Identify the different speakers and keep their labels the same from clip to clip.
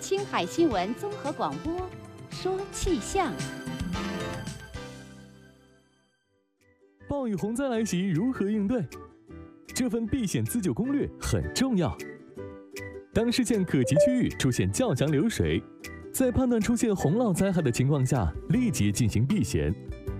Speaker 1: 青海新闻综合广播说气象。
Speaker 2: 暴雨洪灾来袭，如何应对？这份避险自救攻略很重要。当视线可及区域出现较强流水，在判断出现洪涝灾害的情况下，立即进行避险。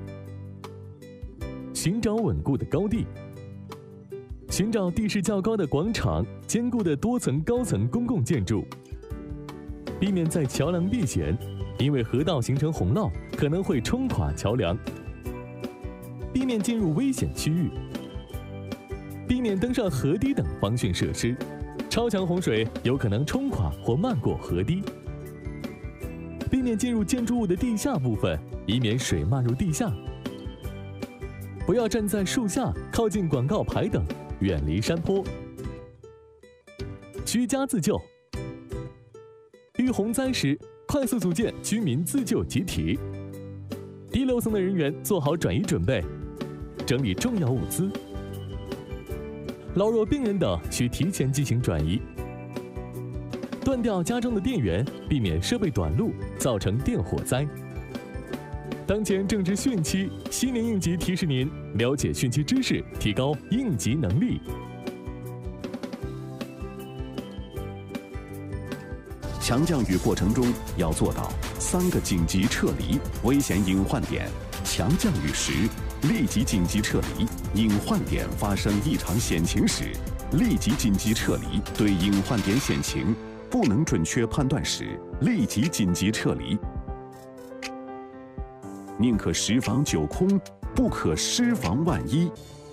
Speaker 2: 寻找稳固的高地，寻找地势较高的广场、坚固的多层高层公共建筑，避免在桥梁避险，因为河道形成洪涝可能会冲垮桥梁。避免进入危险区域，避免登上河堤等防汛设施，超强洪水有可能冲垮或漫过河堤。避免进入建筑物的地下部分，以免水漫入地下。不要站在树下、靠近广告牌等，远离山坡。居家自救，遇洪灾时，快速组建居民自救集体。低楼层的人员做好转移准备，整理重要物资。老弱病人等需提前进行转移。断掉家中的电源，避免设备短路，造成电火灾。当前正值汛期，西宁应急提示您了解汛期知识，提高应急能力。
Speaker 3: 强降雨过程中要做到3个紧急撤离危险隐患点。强降雨时，立即紧急撤离；隐患点发生异常险情时，立即紧急撤离。对隐患点险情不能准确判断时，立即紧急撤离。宁可10防9空，不可失防万一。